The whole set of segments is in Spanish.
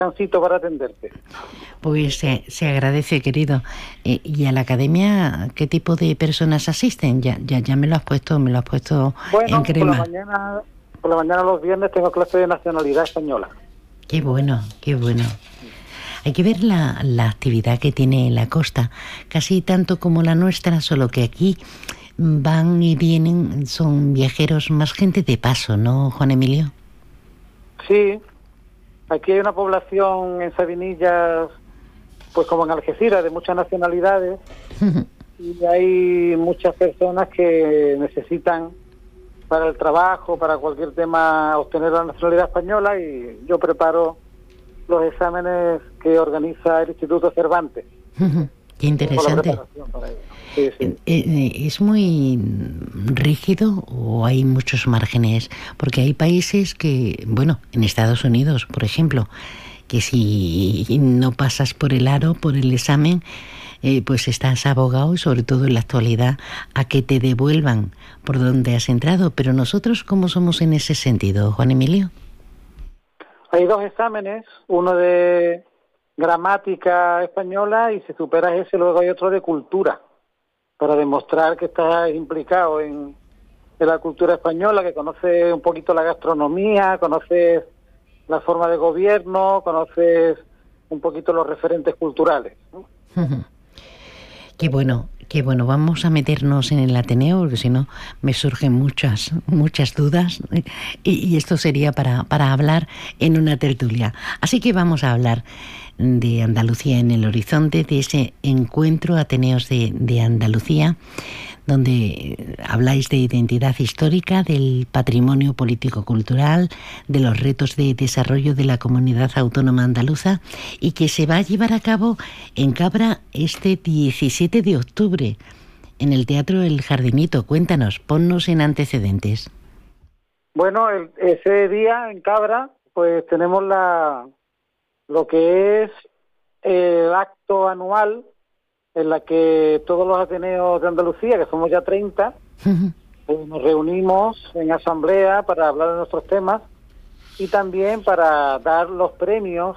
descansito para atenderte. Pues se agradece, querido. ¿Y a la academia qué tipo de personas asisten? Ya me lo has puesto en Bueno, crema. por la mañana los viernes tengo clase de nacionalidad española. Qué bueno, qué bueno. Hay que ver la actividad que tiene la costa, casi tanto como la nuestra, solo que aquí van y vienen, son viajeros, más gente de paso, ¿no, Juan Emilio? Sí, aquí hay una población en Sabinillas, pues como en Algeciras, de muchas nacionalidades, y hay muchas personas que necesitan para el trabajo, para cualquier tema, obtener la nacionalidad española, y yo preparo los exámenes que organiza el Instituto Cervantes. Qué Con la interesante. preparación para ello. Sí, sí. ¿Es muy rígido o hay muchos márgenes? Porque hay países que, bueno, en Estados Unidos, por ejemplo, que si no pasas por el aro, por el examen, pues estás abogado, y sobre todo en la actualidad, a que te devuelvan por donde has entrado. Pero nosotros, ¿cómo somos en ese sentido, Juan Emilio? Hay dos exámenes, uno de gramática española, y si superas ese, luego hay otro de cultura, para demostrar que estás implicado en la cultura española, que conoces un poquito la gastronomía, conoces la forma de gobierno, conoces un poquito los referentes culturales, ¿no? Qué bueno, qué bueno. Vamos a meternos en el Ateneo, porque si no me surgen muchas dudas, y esto sería para hablar en una tertulia. Así que vamos a hablar de Andalucía en el horizonte, de ese encuentro Ateneos de Andalucía, donde habláis de identidad histórica, del patrimonio político-cultural, de los retos de desarrollo de la comunidad autónoma andaluza, y que se va a llevar a cabo en Cabra este 17 de octubre en el Teatro El Jardinito. Cuéntanos, ponnos en antecedentes. Bueno, ese día en Cabra, pues tenemos lo que es el acto anual en la que todos los Ateneos de Andalucía, que somos ya 30, pues nos reunimos en asamblea para hablar de nuestros temas y también para dar los premios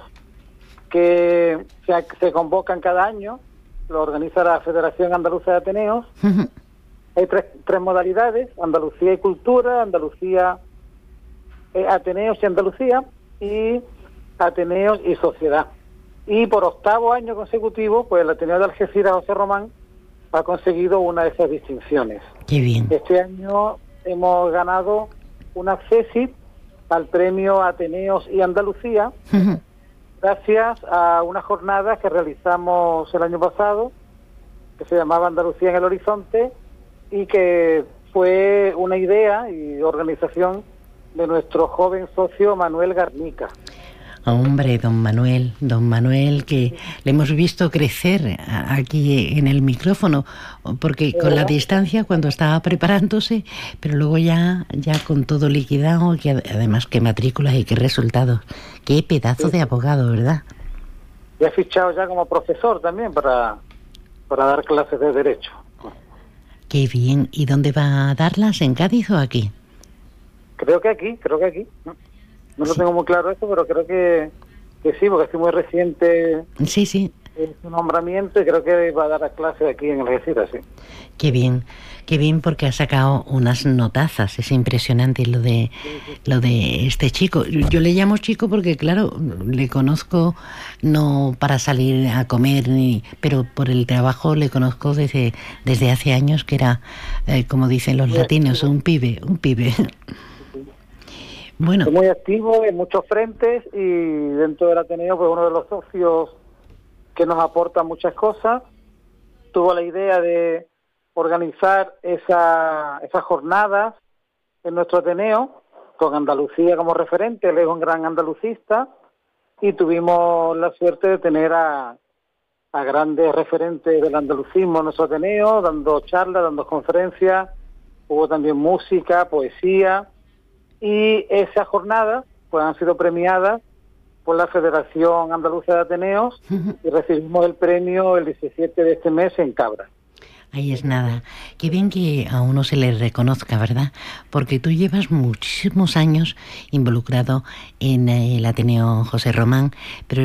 que se convocan cada año. Lo organiza la Federación Andaluza de Ateneos. Hay tres modalidades: Andalucía y Cultura, Andalucía, Ateneos y Andalucía, y Ateneos y Sociedad. Y por 8º año consecutivo, pues el Ateneo de Algeciras, José Román, ha conseguido una de esas distinciones. Qué bien. Este año hemos ganado un accesit al premio Ateneos y Andalucía, gracias a una jornada que realizamos el año pasado, que se llamaba Andalucía en el Horizonte, y que fue una idea y organización de nuestro joven socio Manuel Garnica. Hombre, don Manuel, que le hemos visto crecer aquí en el micrófono, porque con la distancia cuando estaba preparándose, pero luego ya con todo liquidado, que además qué matrículas y qué resultados, qué pedazo de abogado, ¿verdad? Y ha fichado ya como profesor también para dar clases de Derecho. Qué bien. ¿Y dónde va a darlas? ¿En Cádiz o aquí? Creo que aquí. No lo tengo muy claro esto, pero creo que sí, porque es muy reciente Sí. su nombramiento, y creo que va a dar a clase aquí en Algeciras, sí. Qué bien, porque ha sacado unas notazas. Es impresionante lo de este chico. Yo le llamo chico porque, claro, le conozco no para salir a comer, pero por el trabajo le conozco desde hace años, que era, como dicen los latinos, un pibe. Bueno. Es muy activo en muchos frentes, y dentro del Ateneo, pues uno de los socios que nos aporta muchas cosas. Tuvo la idea de organizar esas jornadas en nuestro Ateneo, con Andalucía como referente. Él es un gran andalucista, y tuvimos la suerte de tener a grandes referentes del andalucismo en nuestro Ateneo, dando charlas, dando conferencias. Hubo también música, poesía, y esas jornadas pues han sido premiadas por la Federación Andaluza de Ateneos, y recibimos el premio el 17 de este mes en Cabra. Ahí es nada. Qué bien que a uno se le reconozca, ¿verdad? Porque tú llevas muchísimos años involucrado en el Ateneo José Román, pero